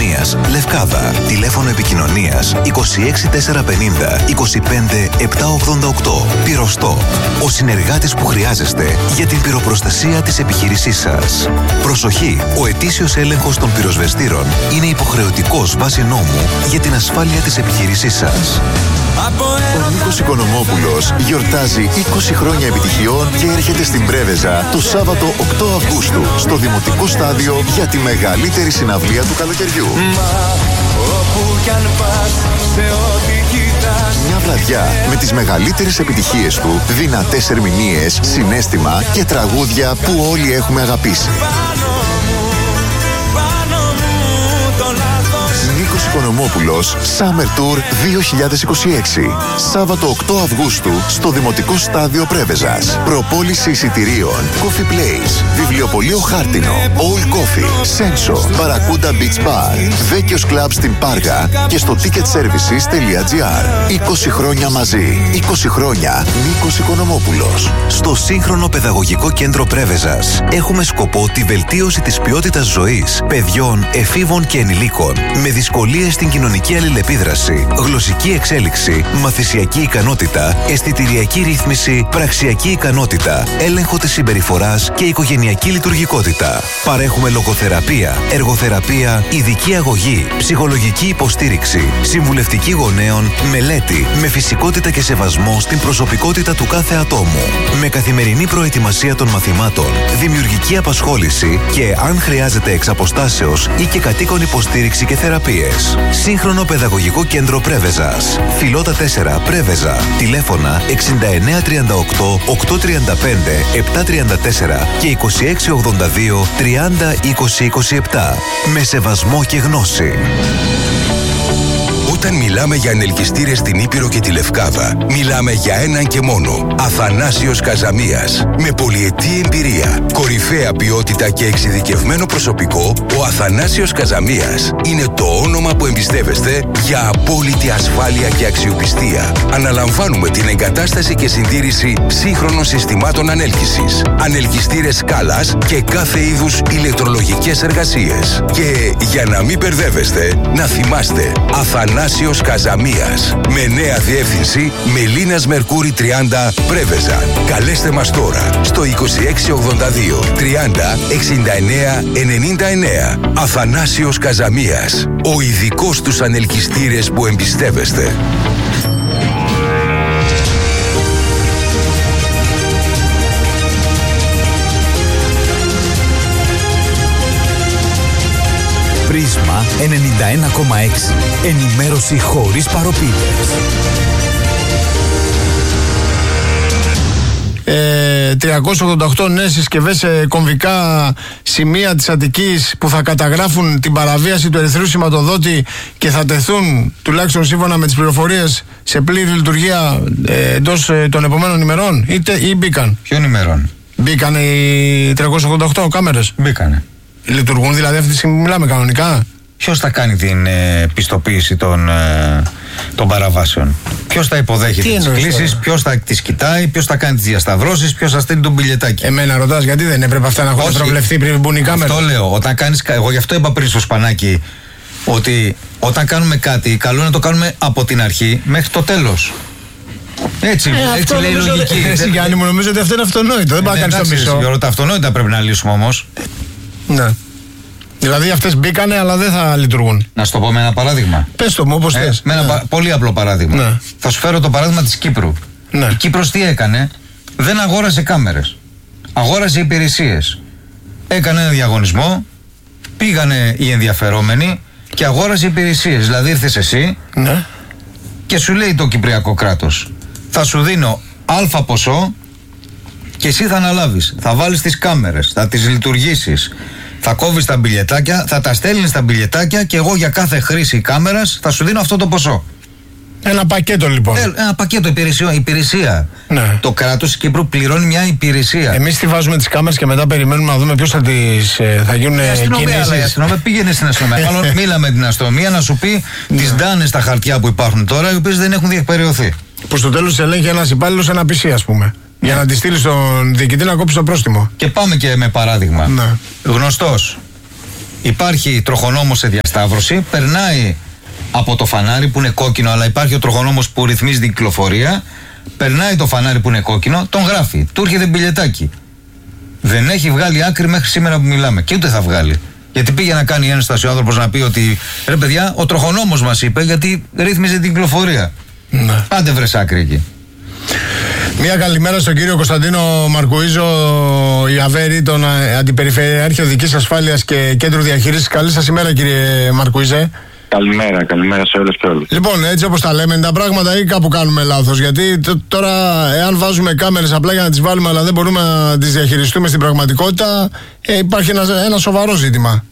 Επικοινωνίας Λευκάδα. Τηλέφωνο επικοινωνίας 26450 25788. Πυροστό. Ο συνεργάτης που χρειάζεστε για την πυροπροστασία της επιχείρησής σας. Προσοχή! Ο ετήσιος έλεγχος των πυροσβεστήρων είναι υποχρεωτικός βάσει νόμου για την ασφάλεια της επιχείρησής σας. Ο Νίκος Οικονομόπουλος γιορτάζει 20 χρόνια επιτυχιών και έρχεται στην Πρέβεζα το Σάββατο 8 Αυγούστου στο Δημοτικό Στάδιο για τη μεγαλύτερη συναυλία του καλοκαιριού. Μια βραδιά με τις μεγαλύτερες επιτυχίες του, δυνατές ερμηνείες, συναίσθημα και τραγούδια που όλοι έχουμε αγαπήσει. Νίκος Οικονομόπουλος Summer Tour 2026. Σάββατο 8 Αυγούστου στο Δημοτικό Στάδιο Πρέβεζας. Προπόληση εισιτηρίων Coffee Place, Βιβλιοπωλείο Χάρτινο, All Coffee, Senso, Barracuda Beach Bar, Βέκιος Club στην Πάργα και στο ticketservices.gr. 20 χρόνια μαζί. 20 χρόνια Νίκος Οικονομόπουλος. Στο σύγχρονο παιδαγωγικό κέντρο Πρέβεζας έχουμε σκοπό τη βελτίωση της ποιότητας ζωής παιδιών, εφήβων και ενηλίκων με δυσκολίες στην κοινωνική αλληλεπίδραση, γλωσσική εξέλιξη, μαθησιακή ικανότητα, αισθητηριακή ρύθμιση, πραξιακή ικανότητα, έλεγχο της συμπεριφοράς και οικογενειακή λειτουργικότητα. Παρέχουμε λογοθεραπεία, εργοθεραπεία, ειδική αγωγή, ψυχολογική υποστήριξη, συμβουλευτική γονέων, μελέτη, με φυσικότητα και σεβασμό στην προσωπικότητα του κάθε ατόμου. Με καθημερινή προετοιμασία των μαθημάτων, δημιουργική απασχόληση και, αν χρειάζεται εξ αποστάσεως ή και κατοίκον υποστήριξη και θεραπείες. Σύγχρονο παιδαγωγικό κέντρο Πρέβεζας. Φιλότα 4 Πρέβεζα. Τηλέφωνα 6938 835 734 και 2682 30 20 27. Με σεβασμό και γνώση. Όταν μιλάμε για ανελκυστήρες στην Ήπειρο και τη Λευκάδα, μιλάμε για έναν και μόνο. Αθανάσιος Καζαμίας. Με πολυετή εμπειρία, κορυφαία ποιότητα και εξειδικευμένο προσωπικό, ο Αθανάσιος Καζαμίας είναι το όνομα που εμπιστεύεστε για απόλυτη ασφάλεια και αξιοπιστία. Αναλαμβάνουμε την εγκατάσταση και συντήρηση σύγχρονων συστημάτων ανέλκυσης, ανελκυστήρες σκάλας και κάθε είδους ηλεκτρολογικές εργασίες. Και για να μην μπερδεύεστε, να θυμάστε, Αθανάσιος Καζαμίας. Με νέα διεύθυνση Μελίνας Μερκούρη 30 Πρέβεζα. Καλέστε μας τώρα στο 2682 30 69 99. Αθανάσιος Καζαμίας. Ο ειδικός στους ανελκυστήρες που εμπιστεύεστε. Πρίσμα 91,6. Ενημέρωση χωρίς παροπίδες. 388 νέες συσκευές σε κομβικά σημεία της Αττικής που θα καταγράφουν την παραβίαση του ερυθρού σηματοδότη και θα τεθούν, τουλάχιστον σύμφωνα με τις πληροφορίες, σε πλήρη λειτουργία εντός των επόμενων ημερών, ή μπήκαν. Ποιον ημερών? Μπήκαν οι 388 κάμερες. Μπήκανε. Λειτουργούν δηλαδή αυτή τη στιγμή, μιλάμε κανονικά. Ποιος θα κάνει την πιστοποίηση των παραβάσεων? Ποιος θα υποδέχεται τις κλήσεις, ποιος θα τις κοιτάει, ποιος θα κάνει τις διασταυρώσεις, ποιος θα στέλνει τον μπιλετάκι? Εμένα ρωτάς γιατί δεν έπρεπε αυτά να έχουν προβλεφθεί πριν μπουν οι κάμερες? Αυτό λέω. Όταν κάνεις, εγώ γι' αυτό είπα πριν στο Σπανάκι ότι όταν κάνουμε κάτι, καλό είναι να το κάνουμε από την αρχή μέχρι το τέλος. Έτσι λέει η λογική. Εσύ Γιάννη μου, νομίζω ότι αυτό είναι αυτονόητο. Δεν πάει να κάνεις το μισό. Τα αυτονόητα πρέπει να λύσουμε όμως. Ναι. Δηλαδή αυτές μπήκανε αλλά δεν θα λειτουργούν. Να σου το πω με ένα παράδειγμα. Πες το μου όπως θες. Με ένα πολύ απλό παράδειγμα. Ναι. Θα σου φέρω το παράδειγμα της Κύπρου. Ναι. Η Κύπρος τι έκανε? Δεν αγόρασε κάμερες. Αγόρασε υπηρεσίες. Έκανε ένα διαγωνισμό, πήγανε οι ενδιαφερόμενοι και αγόρασε υπηρεσίες. Δηλαδή ήρθες εσύ, ναι, και σου λέει το Κυπριακό κράτος, θα σου δίνω αλφα ποσό και εσύ θα αναλάβεις. Θα βάλεις τις κάμερες, θα τις λειτουργήσεις, θα κόβεις τα μπιλετάκια, θα τα στέλνεις τα μπιλετάκια και εγώ για κάθε χρήση κάμερας θα σου δίνω αυτό το ποσό. Ένα πακέτο λοιπόν. Ένα πακέτο υπηρεσία. Ναι. Το κράτος της Κύπρου πληρώνει μια υπηρεσία. Εμείς τη βάζουμε τις κάμερες και μετά περιμένουμε να δούμε ποιος θα τις θα γίνουν κινήσεις. Η αστυνομία πήγαινε στην αστυνομία. Μάλλον μίλα με την αστυνομία να σου πει τις ντάνες στα χαρτιά που υπάρχουν τώρα, οι οποίες δεν έχουν διεκπεραιωθεί. Που στο τέλος ελέγχει ένας υπάλληλος ένα PC, ας πούμε. Για να τη στείλει στον διοικητή να κόψει το πρόστιμο. Και πάμε και με παράδειγμα. Ναι. Γνωστός. Υπάρχει τροχονόμος σε διασταύρωση, περνάει από το φανάρι που είναι κόκκινο, αλλά υπάρχει ο τροχονόμος που ρυθμίζει την κυκλοφορία. Περνάει το φανάρι που είναι κόκκινο, τον γράφει. Του έρχεται μπιλετάκι. Δεν έχει βγάλει άκρη μέχρι σήμερα που μιλάμε. Και ούτε θα βγάλει. Γιατί πήγε να κάνει ένσταση ο άνθρωπος να πει ότι ρε παιδιά, ο τροχονόμος μας είπε γιατί ρύθμιζε την κυκλοφορία. Ναι. Άντε βρες άκρη εκεί. Μια καλημέρα στον κύριο Κωνσταντίνο Μαρκουίζο Ιαβέρη, τον Αντιπεριφερειάρχη Οδικής Ασφάλειας και Κέντρου Διαχείρισης. Καλή σας ημέρα, κύριε Μαρκουίζε. Καλημέρα σε όλες και όλους. Λοιπόν, έτσι όπως τα λέμε, είναι τα πράγματα ή κάπου κάνουμε λάθος? Γιατί τώρα, εάν βάζουμε κάμερες απλά για να τις βάλουμε, αλλά δεν μπορούμε να τις διαχειριστούμε στην πραγματικότητα, υπάρχει ένα σοβαρό ζήτημα.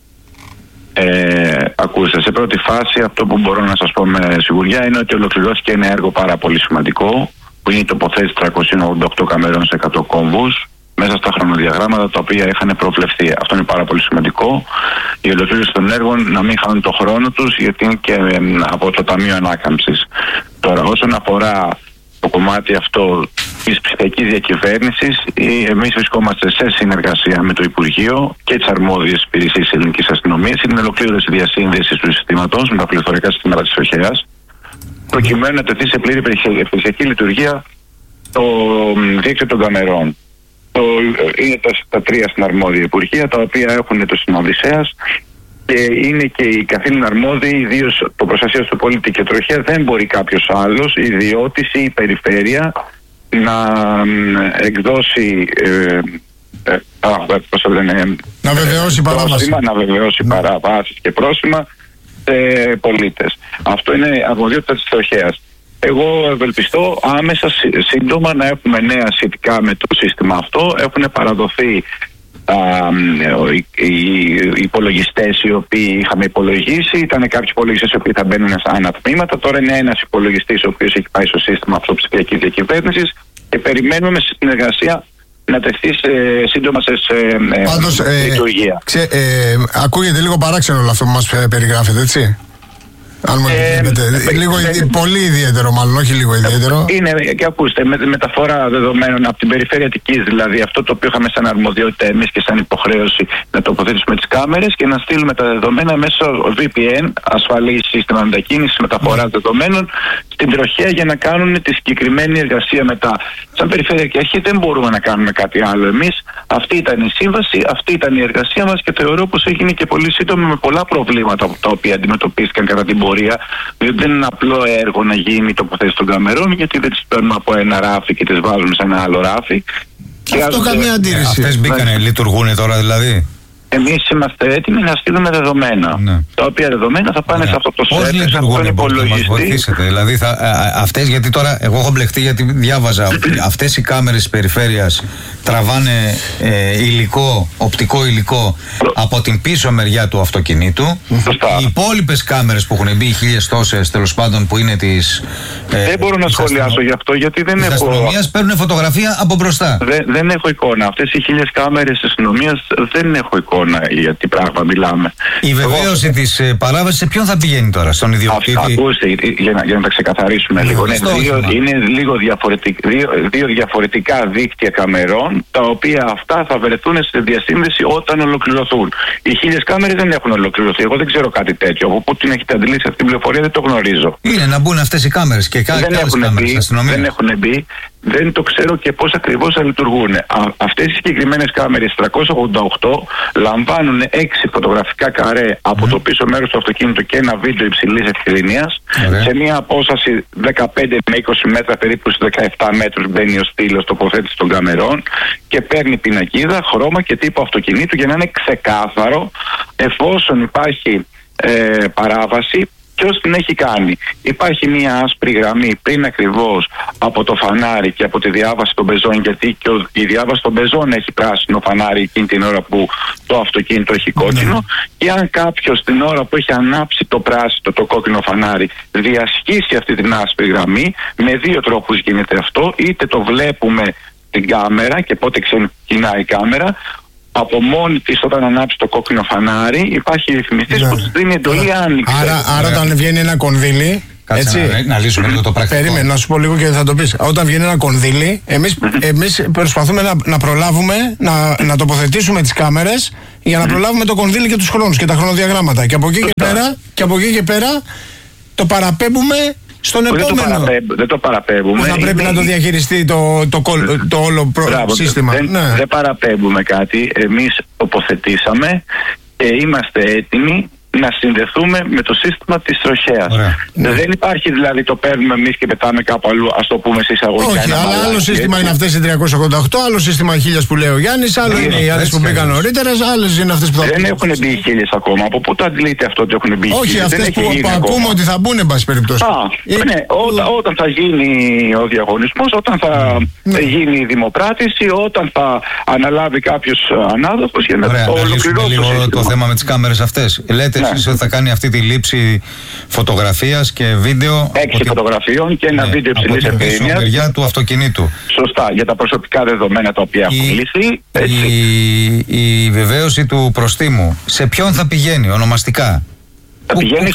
Ακούστε, σε πρώτη φάση αυτό που μπορώ να σας πω με σιγουριά είναι ότι ολοκληρώθηκε ένα έργο πάρα πολύ σημαντικό, που είναι η τοποθέτηση 388 καμερών σε 100 κόμβους μέσα στα χρονοδιαγράμματα τα οποία είχαν προβλεφθεί. Αυτό είναι πάρα πολύ σημαντικό. Η ολοκλήρωση των έργων να μην χάνουν το χρόνο τους, γιατί είναι και από το Ταμείο Ανάκαμψης. Τώρα, όσον αφορά το κομμάτι αυτό της ψηφιακής διακυβέρνησης, εμείς βρισκόμαστε σε συνεργασία με το Υπουργείο και τις αρμόδιες υπηρεσίες της ελληνικής αστυνομίας για την ολοκλήρωση διασύνδεσης του συστήματος με τα πληθωρικά συστήματα της ΟΧΕΑΣ, προκειμένου να τεθεί σε πλήρη επιχειρησιακή λειτουργία το δίκτυο των καμερών. Είναι τα τρία στην αρμόδια υπουργεία, τα οποία έχουν το σύστημα Οδυσσέας και είναι και οι καθήλυνα αρμόδιοι, ιδίως το προστασία του πολίτη και τροχέα. Δεν μπορεί κάποιος άλλος, ιδιώτης ή η περιφέρεια, να εκδώσει να βεβαιώσει παράβαση. Να βεβαιώσει παραβάσεις και πρόσημα σε πολίτες. Αυτό είναι αρμοδιότητα της τροχέας. Εγώ ευελπιστώ άμεσα σύντομα να έχουμε νέα σχετικά με το σύστημα αυτό. Έχουν παραδοθεί οι υπολογιστές οι οποίοι είχαμε υπολογίσει. Ήταν κάποιοι υπολογιστές οι οποίοι θα μπαίνουν σε ανατμήματα. Τώρα είναι ένας υπολογιστής ο οποίος έχει πάει στο σύστημα αυτό ψηφιακής διακυβέρνησης και περιμένουμε σε συνεργασία να τεθεί σύντομα σε λειτουργία. Ακούγεται λίγο παράξενο όλο αυτό που μας περιγράφετε, έτσι? Αν μου επιτρέπετε. Πολύ ιδιαίτερο, μάλλον, όχι λίγο ιδιαίτερο. Είναι, και ακούστε, μεταφορά δεδομένων από την περιφέρεια Αττικής, δηλαδή αυτό το οποίο είχαμε σαν αρμοδιότητα εμείς και σαν υποχρέωση να τοποθετήσουμε τις κάμερες και να στείλουμε τα δεδομένα μέσω VPN, ασφαλή σύστημα μετακίνησης, μεταφορά δεδομένων, στην τροχέα για να κάνουν τη συγκεκριμένη εργασία μετά. Σαν περιφερειακή αρχή δεν μπορούμε να κάνουμε κάτι άλλο εμείς. Αυτή ήταν η σύμβαση, αυτή ήταν η εργασία μας και θεωρώ πως έγινε και πολύ σύντομα με πολλά προβλήματα τα οποία αντιμετωπίστηκαν κατά την πορεία. Διότι δεν είναι απλό έργο να γίνει η τοποθέτηση των καμερών, γιατί δεν τις παίρνουμε από ένα ράφι και τις βάζουμε σε ένα άλλο ράφι. Αυτό καμία αντίρρηση. Αυτές μπήκανε, λειτουργούν τώρα δηλαδή? Εμείς είμαστε έτοιμοι να στείλουμε δεδομένα. Ναι. Τα οποία δεδομένα θα πάνε σε αυτό το σερβερ, σε αυτόν τον υπολογιστή. Βοηθήσετε, δηλαδή αυτές, γιατί τώρα εγώ έχω μπλεχτεί, γιατί διάβαζα ότι αυτές οι κάμερες της περιφέρειας τραβάνε υλικό, οπτικό υλικό από την πίσω μεριά του αυτοκινήτου. Οι υπόλοιπες κάμερες που έχουν μπει, 1000 τόσες τέλος πάντων που είναι τις. Δεν μπορώ να σχολιάσω γι' αυτό, γιατί δεν έχω. Τις αστυνομίας παίρνουν φωτογραφία από μπροστά. Δεν έχω εικόνα. Αυτές οι 1000 κάμερες της αστυνομίας δεν έχω εικόνα για τι πράγμα μιλάμε. Η βεβαίωση της παράβασης σε ποιον θα πηγαίνει τώρα, στον ιδιοκτήτη? Ακούστε, για να τα ξεκαθαρίσουμε λίγο. Είναι δύο διαφορετικά δίκτυα καμερών, τα οποία αυτά θα βρεθούν στη διασύνδεση όταν ολοκληρωθούν. Οι 1000 κάμερες δεν έχουν ολοκληρωθεί. Εγώ δεν ξέρω κάτι τέτοιο. Από πού την έχετε αντιλήσει αυτή την πληροφορία δεν το γνωρίζω. Είναι να μπουν αυτές οι κάμερες και κάτι δεν έχουν μπει. Δεν το ξέρω και πώς ακριβώς θα λειτουργούν. Αυτές οι συγκεκριμένες κάμερες 388 λαμβάνουν 6 φωτογραφικά καρέ από το πίσω μέρος του αυτοκίνητου και ένα βίντεο υψηλής ευκρινίας. Σε μια απόσταση 15 με 20 μέτρα, περίπου στους 17 μέτρους, μπαίνει ο στήλος τοποθέτηση των καμερών και παίρνει πινακίδα, χρώμα και τύπο αυτοκινήτου για να είναι ξεκάθαρο εφόσον υπάρχει παράβαση. Ποιος την έχει κάνει? Υπάρχει μια άσπρη γραμμή πριν ακριβώς από το φανάρι και από τη διάβαση των πεζών, γιατί και η διάβαση των πεζών έχει πράσινο φανάρι εκείνη την ώρα που το αυτοκίνητο έχει κόκκινο. Και αν κάποιος την ώρα που έχει ανάψει το πράσινο, το κόκκινο φανάρι, διασχίσει αυτή την άσπρη γραμμή, με δύο τρόπους γίνεται αυτό. Είτε το βλέπουμε στην κάμερα και πότε ξεκινάει η κάμερα. Από μόνη της όταν ανάψει το κόκκινο φανάρι υπάρχει ρυθμιστής που τους δίνει εντολή άνοιξη. Άρα όταν βγαίνει ένα κονδύλι Κάτσε να λύσουμε λίγο το πρακτικό. Περίμενε, να σου πω λίγο και θα το πεις. Όταν βγαίνει ένα κονδύλι, εμείς προσπαθούμε να προλάβουμε να τοποθετήσουμε τις κάμερες για να προλάβουμε το κονδύλι και τους χρόνους και τα χρονοδιαγράμματα. Και από εκεί και πέρα το παραπέμπουμε στον επόμενο. Δεν το παραπέμπουμε. Που θα πρέπει να το διαχειριστεί το όλο σύστημα. Δεν παραπέμπουμε κάτι. Εμείς τοποθετήσαμε και είμαστε έτοιμοι να συνδεθούμε με το σύστημα της τροχέας. Δεν υπάρχει δηλαδή το παίρνουμε εμείς και πετάμε κάπου αλλού, ας το πούμε σε εισαγωγικά. Όχι, αλλά άλλο σύστημα είναι αυτές οι 388, άλλο σύστημα 1000 που λέει ο Γιάννης, άλλο είναι οι άλλες που μπήκαν νωρίτερα, άλλες είναι αυτές που θα δεν έχουν μπει 1000 ακόμα. Από πού το αντλείτε αυτό ότι έχουν μπει 1000? Όχι, αυτές που ακούμε ότι θα μπουν, εν πάση περιπτώσει. Ναι, όταν θα γίνει ο διαγωνισμός, όταν θα γίνει η δημοπράτηση, όταν θα αναλάβει κάποιος ανάδοχος για να το ολοκληρώσει το θέμα με τις κάμερες αυτές. Λέτε εσείς ότι θα κάνει αυτή τη λήψη φωτογραφίας και βίντεο. 6 φωτογραφιών και ένα βίντεο υψηλής ευκαιρίας. Από την του αυτοκινήτου. Σωστά, για τα προσωπικά δεδομένα τα οποία έχουν λύσει. Η βεβαίωση του προστίμου, σε ποιον θα πηγαίνει ονομαστικά? Θα πηγαίνει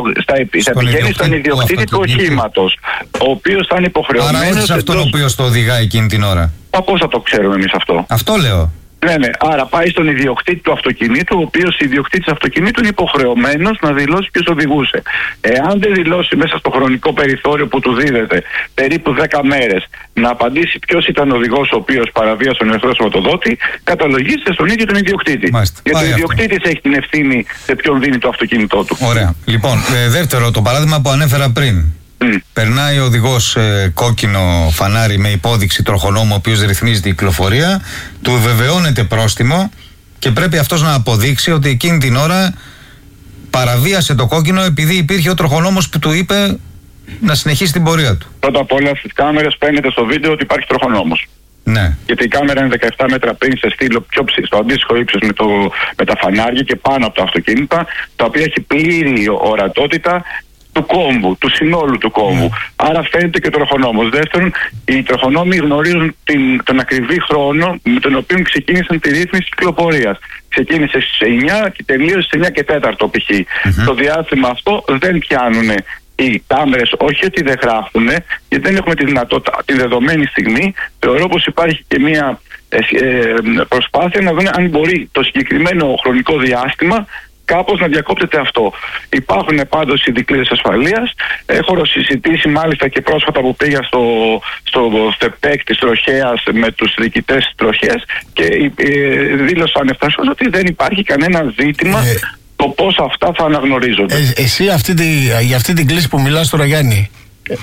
στον ιδιοκτήτη του οχήματος, ο οποίος θα είναι υποχρεωμένος. Άρα όχι σε αυτόν ο οποίος το οδηγάει εκείνη την ώρα. Πώς θα το ξέρουμε εμείς αυτό? Αυτό λέω. Ναι, άρα πάει στον ιδιοκτήτη του αυτοκινήτου, ο οποίος ιδιοκτήτης αυτοκινήτου είναι υποχρεωμένος να δηλώσει ποιος οδηγούσε. Εάν δεν δηλώσει μέσα στο χρονικό περιθώριο που του δίδεται, περίπου 10 μέρες, να απαντήσει ποιος ήταν ο οδηγός ο οποίος παραβίασε τον ελεύθερο σωματοδότη, καταλογίζεται στον ίδιο τον ιδιοκτήτη. Γιατί ο ιδιοκτήτης έχει την ευθύνη σε ποιον δίνει το αυτοκίνητό του. Ωραία. Λοιπόν, δεύτερο, το παράδειγμα που ανέφερα πριν. Περνάει ο οδηγός κόκκινο φανάρι με υπόδειξη τροχονόμου, ο οποίος ρυθμίζει την κυκλοφορία, του βεβαιώνεται πρόστιμο και πρέπει αυτός να αποδείξει ότι εκείνη την ώρα παραβίασε το κόκκινο επειδή υπήρχε ο τροχονόμος που του είπε να συνεχίσει την πορεία του. Πρώτα απ' όλα στις κάμερες φαίνεται στο βίντεο ότι υπάρχει τροχονόμος. Ναι. Γιατί η κάμερα είναι 17 μέτρα πριν σε στήλο στο αντίστοιχο ύψος με τα φανάρια και πάνω από τα αυτοκίνητα, τα οποία έχει πλήρη ορατότητα του κόμβου, του συνόλου του κόμβου. Άρα φαίνεται και τροχονόμος. Δεύτερον, οι τροχονόμοι γνωρίζουν τον ακριβή χρόνο με τον οποίο ξεκίνησαν τη ρύθμιση κυκλοφορίας. Ξεκίνησε στις 9 και τελείωσε στις 9 και 4 π.χ. Το διάστημα αυτό δεν πιάνουν οι κάμερες, όχι ότι δεν γράφουν, γιατί δεν έχουμε τη δυνατότητα την δεδομένη στιγμή. Θεωρώ πως υπάρχει και μια προσπάθεια να δουν αν μπορεί το συγκεκριμένο χρονικό διάστημα κάπως να διακόπτεται αυτό. Υπάρχουν πάντως οι δικλείδες ασφαλείας. Έχω συζητήσει μάλιστα και πρόσφατα που πήγα στο ΤΕΠΕΚ της τροχέας με τους διοικητές της τροχέας και δήλωσαν ευθαρσώς ότι δεν υπάρχει κανένα ζήτημα το πώς αυτά θα αναγνωρίζονται. Εσύ για αυτή την κλίση που μιλάς τώρα, Γιάννη,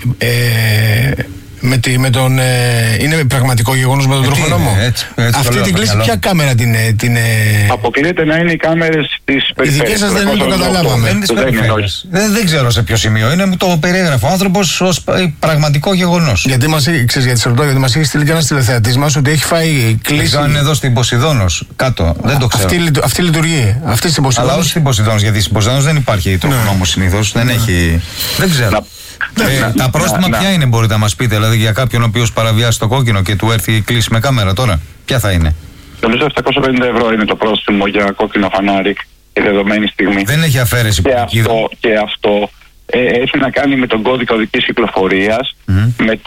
είναι πραγματικό γεγονός με τον τροχονόμο? Αυτή την κλίση ποια κάμερα την αποκλείεται να είναι οι κάμερες της περιφέρειας. Οι δικές σας δεν είναι, το καταλάβαμε. Δεν ξέρω σε ποιο σημείο είναι, μου το περιέγραφε ο άνθρωπος ως πραγματικό γεγονός. Γιατί μας έχει στείλει και ένας τηλεθεατής μας ότι έχει φάει κλίση. Αν είναι εδώ στην Ποσειδώνος κάτω, δεν το ξέρω. Αυτή λειτουργεί, αυτή στην Ποσειδώνος. Αλλά όχι στην Ποσειδώνος, γιατί στην Ποσειδώνος δεν υπάρχει τροχονόμος συνήθως, δεν έχει. Δεν ξέρω. Τα πρόστιμα ποια είναι, μπορείτε να μας πείτε, δηλαδή για κάποιον ο οποίος παραβιάσει το κόκκινο και του έρθει η κλίση με κάμερα τώρα, ποια θα είναι? Νομίζω 750 ευρώ είναι το πρόστιμο για κόκκινο φανάρι τη δεδομένη στιγμή. Δεν έχει αφαίρεση και αυτό έχει να κάνει με τον κώδικα οδικής κυκλοφορίας, με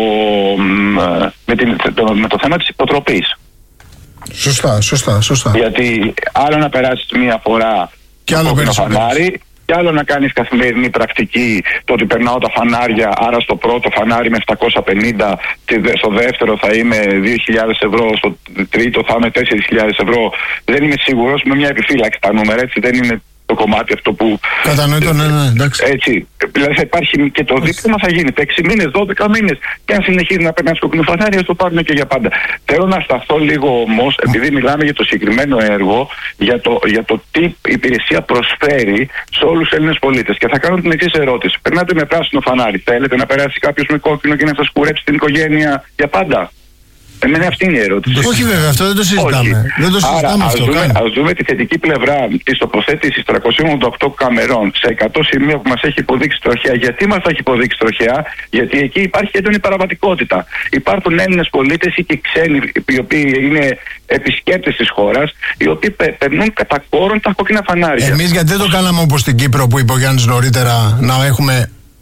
το θέμα της υποτροπής. Σωστά. Γιατί άλλο να περάσεις μία φορά και άλλο κόκκινο φανάρι, και άλλο να κάνεις καθημερινή πρακτική το ότι περνάω τα φανάρια, άρα στο πρώτο φανάρι με 750, στο δεύτερο θα είμαι 2.000 ευρώ, στο τρίτο θα είμαι 4.000 ευρώ. Δεν είμαι σίγουρος, με μια επιφύλαξη τα νούμερα, έτσι δεν είναι το κομμάτι αυτό που. Κατανοητό, ναι, εντάξει. Έτσι. Δηλαδή θα υπάρχει και το δίπλωμα θα γίνεται 6 μήνες, 12 μήνες. Και αν συνεχίζει να περνάει κόκκινο φανάρι, ας το πάρουμε και για πάντα. Θέλω να σταθώ λίγο όμως, επειδή μιλάμε για το συγκεκριμένο έργο, για το τι υπηρεσία προσφέρει σε όλους τους Έλληνες πολίτες. Και θα κάνω την εξής ερώτηση. Περνάτε με πράσινο φανάρι. Θέλετε να περάσει κάποιος με κόκκινο και να σας κουρέψει την οικογένεια για πάντα? Εμένα αυτή είναι η ερώτηση. Όχι βέβαια, αυτό δεν το συζητάμε. Δεν το συζητάμε. Ας δούμε τη θετική πλευρά της τοποθέτησης 388 καμερών σε 100 σημεία που μας έχει υποδείξει τροχέα. Γιατί μας έχει υποδείξει τροχέα? Γιατί εκεί υπάρχει έντονη παραβατικότητα. Υπάρχουν Έλληνες πολίτες ή και ξένοι οι οποίοι είναι επισκέπτες της χώρας, οι οποίοι περνούν κατά κόρον τα κόκκινα φανάρια. Εμείς γιατί δεν το κάναμε όπως στην Κύπρο που είπε ο Γιάννης νωρίτερα, να έχουμε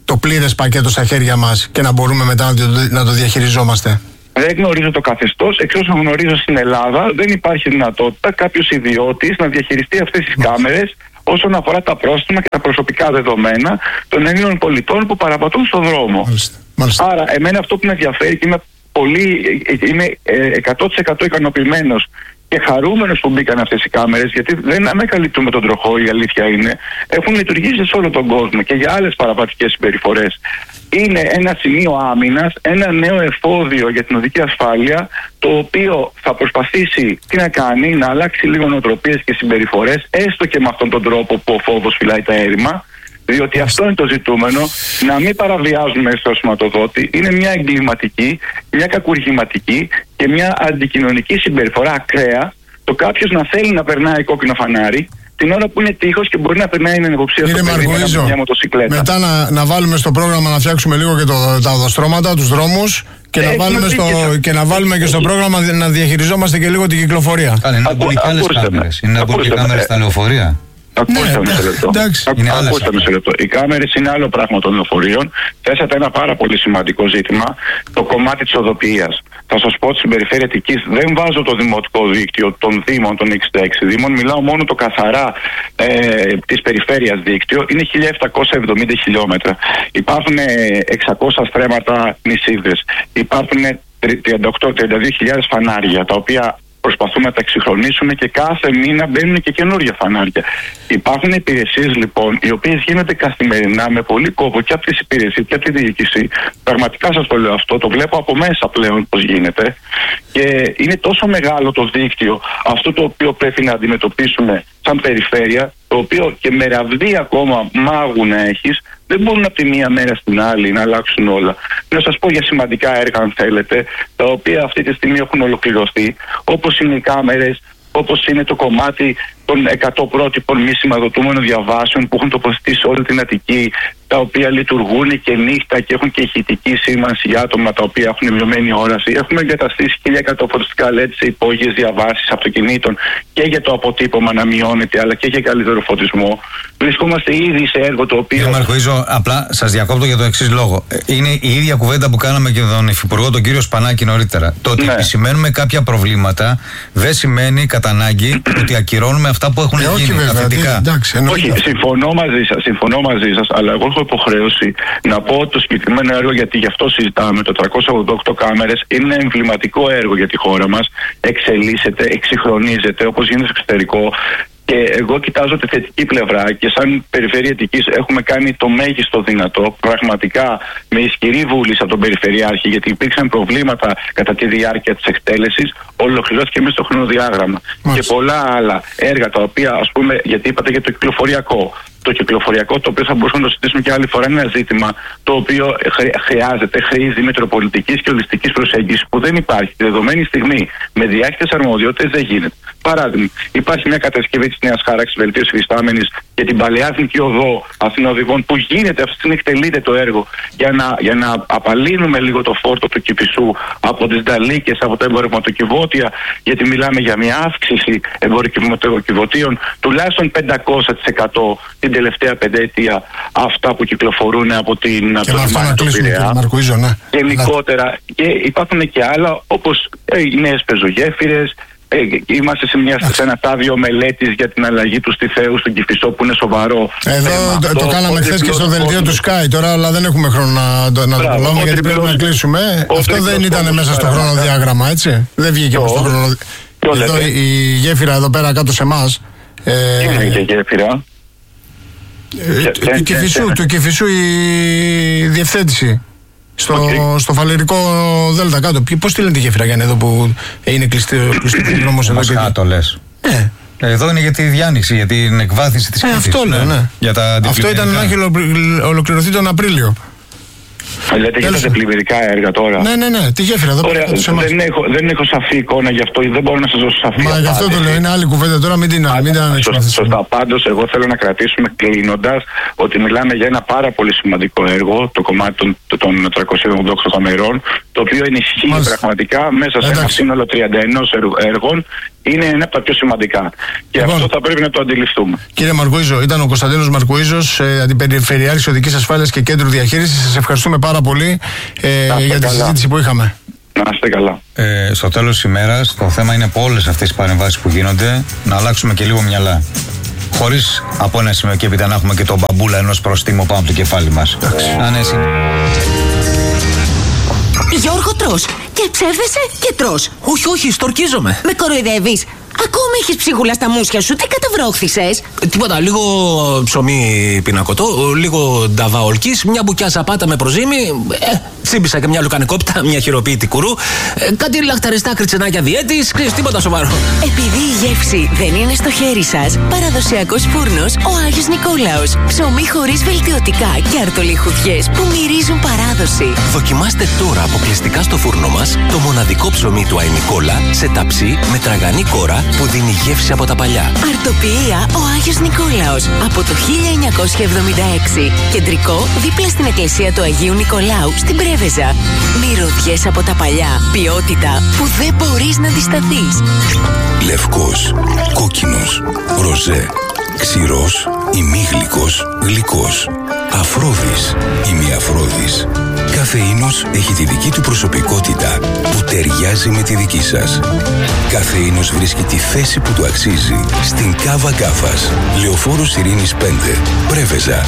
το πλήρες πακέτο στα χέρια μας και να μπορούμε μετά να το διαχειριζόμαστε? Δεν γνωρίζω το καθεστώς. Εξ όσων γνωρίζω στην Ελλάδα, δεν υπάρχει δυνατότητα κάποιος ιδιώτης να διαχειριστεί αυτές τις κάμερες όσον αφορά τα πρόστιμα και τα προσωπικά δεδομένα των Ελλήνων πολιτών που παραπατούν στον δρόμο. Μάλιστα. Άρα, εμένα αυτό που με ενδιαφέρει και είμαι 100% ικανοποιημένος και χαρούμενος που μπήκαν αυτές οι κάμερες, γιατί δεν με καλύπτουν με τον τροχό, η αλήθεια είναι. Έχουν λειτουργήσει σε όλο τον κόσμο και για άλλες παραπατικές συμπεριφορές. Είναι ένα σημείο άμυνας, ένα νέο εφόδιο για την οδική ασφάλεια, το οποίο θα προσπαθήσει να αλλάξει λίγο νοοτροπίες και συμπεριφορές, έστω και με αυτόν τον τρόπο που ο φόβος φυλάει τα έρημα. Διότι αυτό είναι το ζητούμενο, να μην παραβιάζουμε στο σηματοδότη. Είναι μια εγκληματική, μια κακουργηματική και μια αντικοινωνική συμπεριφορά ακραία το κάποιος να θέλει να περνάει κόκκινο φανάρι την ώρα που είναι τείχος και μπορεί να περνάει έναν υποψήφιο στο παιδί με μια μοτοσυκλέτα. Μετά να βάλουμε στο πρόγραμμα να φτιάξουμε λίγο και τα οδοστρώματα, τους δρόμους και να βάλουμε και στο πρόγραμμα να διαχειριζόμαστε και λίγο την κυκλοφορία. Είναι να μπουν και άλλες κάμερες. Είναι να μπουν και κάμερες στα λεωφορεία. Ακούστε μισό λεπτό. Οι κάμερες είναι άλλο πράγμα των λεωφορείων. Θέσατε ένα πάρα πολύ σημαντικό ζήτημα, το κομμάτι της οδοποιίας. Θα σας πω ότι στην περιφέρεια Αττικής δεν βάζω το δημοτικό δίκτυο των Δήμων, των 66 Δήμων, μιλάω μόνο το καθαρά της περιφέρειας δίκτυο, είναι 1770 χιλιόμετρα. Υπάρχουν 600 στρέμματα νησίδες, υπάρχουν 32.000 φανάρια, τα οποία προσπαθούμε να τα εξυγχρονίσουμε και κάθε μήνα μπαίνουν και καινούργια φανάρια. Υπάρχουν υπηρεσίες λοιπόν, οι οποίες γίνονται καθημερινά με πολύ κόπο και από τις υπηρεσίες και από τη διοίκηση. Πραγματικά σας το λέω αυτό, το βλέπω από μέσα πλέον πώς γίνεται. Και είναι τόσο μεγάλο το δίκτυο, αυτό το οποίο πρέπει να αντιμετωπίσουμε σαν περιφέρεια, το οποίο και με ραβδί ακόμα μάγου να έχεις, δεν μπορούν από τη μία μέρα στην άλλη να αλλάξουν όλα. Να σας πω για σημαντικά έργα, αν θέλετε, τα οποία αυτή τη στιγμή έχουν ολοκληρωθεί, όπως είναι οι κάμερες, όπως είναι το κομμάτι των 100 πρότυπων μη σηματοδοτούμενων διαβάσεων που έχουν τοποθετήσει όλη την Αττική, τα οποία λειτουργούν και νύχτα και έχουν και ηχητική σήμανση για άτομα τα οποία έχουν μειωμένη όραση. Έχουμε εγκαταστήσει 1.100 φωτιστικά LED σε υπόγειες διαβάσεις αυτοκινήτων και για το αποτύπωμα να μειώνεται, αλλά και για καλύτερο φωτισμό. Βρισκόμαστε ήδη σε έργο το οποίο. Κύριε Μαρκοΐζο, απλά σας διακόπτω για το εξής λόγο. Είναι η ίδια κουβέντα που κάναμε και τον Υφυπουργό, τον κύριο Σπανάκη, νωρίτερα. Το ότι επισημαίνουμε κάποια προβλήματα δεν σημαίνει κατά ανάγκη ότι ακυρώνουμε αυτά που έχουν γίνει. Όχι, συμφωνώ μαζί σας, αλλά εγώ έχω υποχρέωση να πω ότι το συγκεκριμένο έργο, γιατί γι' αυτό συζητάμε, το 388 κάμερες, είναι ένα εμβληματικό έργο για τη χώρα μας. Εξελίσσεται, εξυγχρονίζεται όπως γίνεται στο εξωτερικό. Και εγώ κοιτάζω τη θετική πλευρά και σαν περιφέρεια Αττικής έχουμε κάνει το μέγιστο δυνατό, πραγματικά με ισχυρή βούληση από τον Περιφερειάρχη, γιατί υπήρξαν προβλήματα κατά τη διάρκεια της εκτέλεσης, ολοκληρώθηκε μέσα στο χρονοδιάγραμμα. Και πολλά άλλα έργα τα οποία, ας πούμε, γιατί είπατε για το κυκλοφοριακό. Το κυκλοφοριακό, το οποίο θα μπορούσαμε να το συζητήσουμε και άλλη φορά, είναι ένα ζήτημα το οποίο χρήζει μετροπολιτικής και ολιστικής προσέγγισης που δεν υπάρχει. Τη δεδομένη στιγμή με διάχυτες αρμοδιότητες δεν γίνεται. Παράδειγμα, υπάρχει μια κατασκευή της νέας χάραξης βελτίωσης υφιστάμενης για την παλαιά Εθνική Οδό Αθηνών Οδηγών που γίνεται, αυτή τη στιγμή εκτελείται το έργο για να απαλύνουμε λίγο το φόρτο του Κηφισού από τις νταλίκες, από τα εμπορευματοκιβώτια, γιατί μιλάμε για μια αύξηση εμπορευματοκιβωτίων τουλάχιστον 500% την τελευταία πενταετία, αυτά που κυκλοφορούν από την Πειραιά. Γενικότερα, και υπάρχουν και άλλα όπως οι νέες πεζογέφυρες. Είμαστε σε ένα στάδιο μελέτης για την αλλαγή του Στιθέου στον Κηφισό που είναι σοβαρό. Εδώ το κάναμε χθες και στο δελτίο του Sky τώρα, αλλά δεν έχουμε χρόνο να το προλάβουμε γιατί πρέπει να κλείσουμε. Αυτό δεν ήταν μέσα στο χρονοδιάγραμμα, έτσι. Δεν βγήκε μέσα στο χρονοδιάγραμμα. Η γέφυρα εδώ πέρα κάτω σε εμάς. Είναι και γέφυρα. Του Κηφισού η διευθέτηση. Στο Φαλερικό Δέλτα κάτω. Πώς τη λένε τη γέφυρα, Γιάννη, εδώ που είναι κλειστή ο δρόμος εδώ? Κάτω λες. Εδώ είναι για τη διάνοιξη, για την εκβάθυνση της Κρήτης. Αυτό λέω, ναι. Αυτό ήταν να έχει ολοκληρωθεί τον Απρίλιο. Λέτε για τα τεπλημμυρικά έργα τώρα. Ναι, τη γέφυρα εδώ. Ωραία, δεν έχω σαφή εικόνα γι' αυτό, δεν μπορώ να σας δώσω σαφή. Μα γι' αυτό το λέω, είναι άλλη κουβέντα τώρα, μην την ανεξαρτήσουμε. Σωστά, πάντως εγώ θέλω να κρατήσουμε κλείνοντας ότι μιλάμε για ένα πάρα πολύ σημαντικό έργο, το κομμάτι των 388 καμερών, το το οποίο ενισχύει πραγματικά μέσα σε ένα σύνολο 31 έργων. Είναι ένα από τα πιο σημαντικά. Και αυτό θα πρέπει να το αντιληφθούμε. Κύριε Μαρκουίζο, ήταν ο Κωνσταντίνος Μαρκουίζος, Αντιπεριφερειάρχης Οδικής Ασφάλειας και Κέντρου Διαχείρισης. Σας ευχαριστούμε πάρα πολύ για τη συζήτηση που είχαμε. Να είστε καλά. Στο τέλος της ημέρας, το θέμα είναι από όλες αυτές τις παρεμβάσεις που γίνονται να αλλάξουμε και λίγο μυαλά. Χωρίς από ένα σημείο και έπειτα να έχουμε και τον μπαμπούλα ενός προστίμου πάνω από το κεφάλι μας. Γιώργο, τρως και ψεύδεσαι και τρως. Όχι, στορκίζομαι. Με κοροϊδεύεις. Ακόμα έχεις ψίχουλα στα μουσια σου. Τι καταβρόχθησες? Τίποτα, λίγο ψωμί πινακωτό, λίγο νταβά ολκής, μια μπουκιά σαπάτα με προζύμι, τσίμπησα και μια λουκανικόπτα, μια χειροποίητη κουρού, κάτι λαχταριστά κριτσενάκια διέτης, τίποτα σοβαρό. Επειδή η γεύση δεν είναι στο χέρι σας, παραδοσιακός φούρνος ο Άγιος Νικόλαος. Ψωμί χωρίς βελτιωτικά και αρτολιχουδιές που μυρίζουν παράδοση. Δοκιμάστε τώρα αποκλειστικά στο φούρνο μας το μοναδικό ψωμί του Άι Νικόλα σε ταψί με τραγανή κόρα που δίνει γεύση από τα παλιά. Αρτοποιία ο Άγιος Νικόλαος από το 1976. Κεντρικό δίπλα στην εκκλησία του Αγίου Νικολάου στην Πρέβεζα. Μυρωδιές από τα παλιά. Ποιότητα που δεν μπορείς να αντισταθείς. Λευκός, κόκκινος, ροζέ, ξηρός, ημίγλυκος, γλυκός, αφρόδης, ημιαφρόδης. Κάθε ίνος έχει τη δική του προσωπικότητα που ταιριάζει με τη δική σας. Κάθε ίνος βρίσκει τη θέση που του αξίζει στην Κάβα Γκάφας. Λεωφόρος Ειρήνης 5, Πρέβεζα,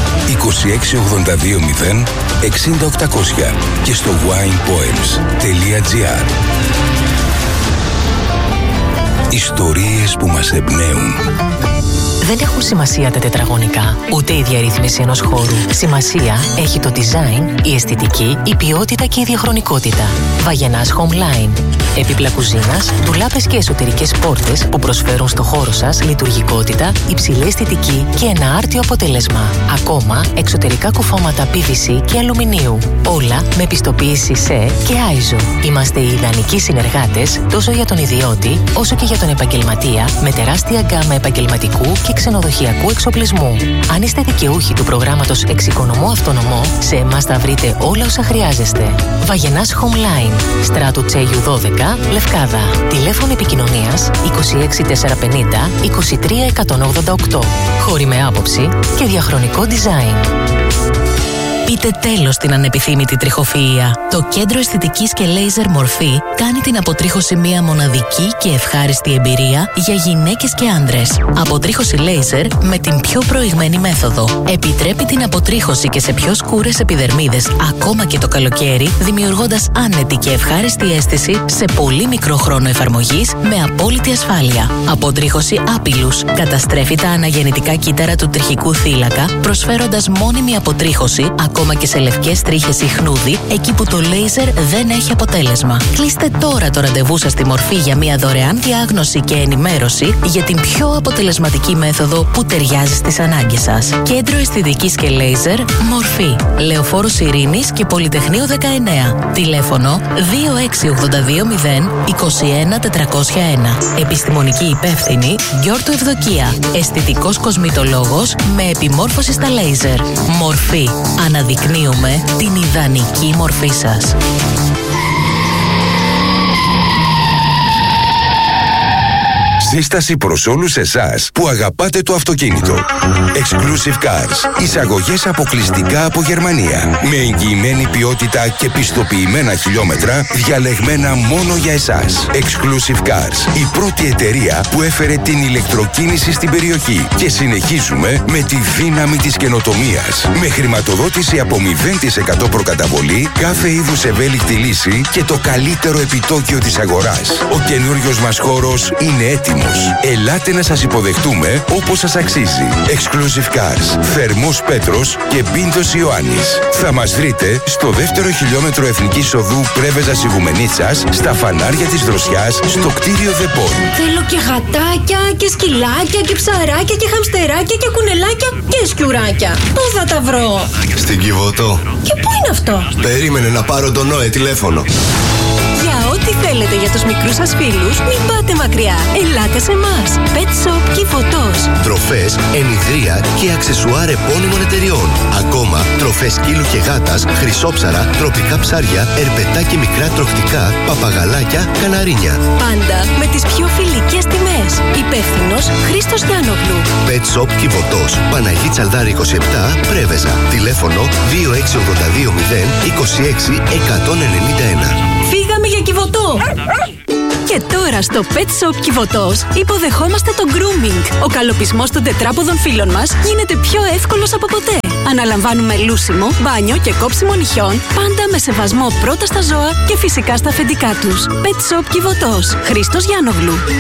26820 60800 και στο winepoems.gr. Ιστορίες που μας εμπνέουν. Δεν έχουν σημασία τα τετραγωνικά, ούτε η διαρρύθμιση ενός χώρου. Σημασία έχει το design, η αισθητική, η ποιότητα και η διαχρονικότητα. Βαγενάς Homeline. Έπιπλα κουζίνας, ντουλάπες και εσωτερικές πόρτες που προσφέρουν στο χώρο σας λειτουργικότητα, υψηλή αισθητική και ένα άρτιο αποτέλεσμα. Ακόμα, εξωτερικά κουφώματα PVC και αλουμινίου. Όλα με πιστοποίηση ΣΕ και ISO. Είμαστε οι ιδανικοί συνεργάτες τόσο για τον ιδιώτη όσο και για τον επαγγελματία, με τεράστια γκάμα επαγγελματικού και ξενοδοχειακού εξοπλισμού. Αν είστε δικαιούχοι του προγράμματος Εξοικονομώ Αυτονομώ, σε εμάς θα βρείτε όλα όσα χρειάζεστε. Βαγενάς Homeline, Στράτου Τσέγιου 12, Λευκάδα. Τηλέφωνο επικοινωνίας 26450 23188. Χώροι με άποψη και διαχρονικό design. Πείτε τέλος στην ανεπιθύμητη τριχοφυΐα. Το Κέντρο Αισθητικής και Λέιζερ Μορφή κάνει την αποτρίχωση μια μοναδική και ευχάριστη εμπειρία για γυναίκες και άνδρες. Αποτρίχωση λέιζερ με την πιο προηγμένη μέθοδο. Επιτρέπει την αποτρίχωση και σε πιο σκούρες επιδερμίδες ακόμα και το καλοκαίρι, δημιουργώντας άνετη και ευχάριστη αίσθηση σε πολύ μικρό χρόνο εφαρμογής με απόλυτη ασφάλεια. Αποτρίχωση άπιλους. Καταστρέφει τα αναγεννητικά κύτταρα του τριχικού θύλακα, προσφέροντας μόνιμη αποτρίχωση ακόμα και σε λευκές τρίχες ή χνούδι, εκεί που το λέιζερ δεν έχει αποτέλεσμα. Κλείστε τώρα το ραντεβού σας στη Μορφή για μια δωρεάν διάγνωση και ενημέρωση για την πιο αποτελεσματική μέθοδο που ταιριάζει στις ανάγκες σας. Κέντρο Αισθητικής και Λέιζερ Μορφή. Λεωφόρος Ειρήνης και Πολυτεχνείου 19. Τηλέφωνο 26820 21401. Επιστημονική υπεύθυνη Γιώργο Ευδοκία. Αισθητικός κοσμητολόγος με επιμόρφωση στα λέιζερ. Μορφή. Αναδεικνύουμε την ιδανική μορφή σας. Σύσταση προς όλους εσάς που αγαπάτε το αυτοκίνητο. Exclusive Cars. Εισαγωγές αποκλειστικά από Γερμανία. Με εγγυημένη ποιότητα και πιστοποιημένα χιλιόμετρα διαλεγμένα μόνο για εσάς. Exclusive Cars. Η πρώτη εταιρεία που έφερε την ηλεκτροκίνηση στην περιοχή. Και συνεχίζουμε με τη δύναμη της καινοτομίας. Με χρηματοδότηση από 0% προκαταβολή, κάθε είδους ευέλικτη λύση και το καλύτερο επιτόκιο της αγοράς. Ο καινούριος μας χώρος είναι έτοιμος. Ελάτε να σας υποδεχτούμε όπως σας αξίζει. Exclusive Cars, Θερμός Πέτρος και Πίντος Ιωάννης. Θα μας βρείτε στο δεύτερο χιλιόμετρο Εθνικής Οδού Πρέβεζας Ιγουμενίτσας, στα φανάρια της Δροσιάς, στο κτίριο Δεπών. Θέλω και γατάκια και σκυλάκια και ψαράκια και χαμστεράκια και κουνελάκια και σκιουράκια. Πού θα τα βρω? Στην Κιβωτό. Και πού είναι αυτό? Περίμενε να πάρω τον Νόε τηλέφωνο. Για ό,τι Ό,τι θέλετε για τους μικρούς σας φίλους, μην πάτε μακριά. Ελάτε σε εμάς. Pet Shop Κιβωτός. Τροφές, ενιδρία και αξεσουάρ επώνυμων εταιριών. Ακόμα τροφές σκύλου και γάτας, χρυσόψαρα, τροπικά ψάρια, ερπετά και μικρά τροχτικά, παπαγαλάκια, καναρίνια. Πάντα με τις πιο φιλικές τιμές. Υπεύθυνος Χρήστος Γιάννογλου. Pet Shop Κιβωτός. Παναγή Τσαλδάρη 27, Πρέβεζα. Τηλέφωνο 2682 0 26 191. Φύγαμε για Κιβωτό! Και τώρα στο Pet Shop Κιβωτός υποδεχόμαστε το grooming. Ο καλοπισμός των τετράποδων φύλων μας γίνεται πιο εύκολος από ποτέ. Αναλαμβάνουμε λούσιμο, μπάνιο και κόψιμο νυχιών, πάντα με σεβασμό πρώτα στα ζώα και φυσικά στα αφεντικά τους. Pet Shop Κιβωτός. Χρήστος Γιάννογλου.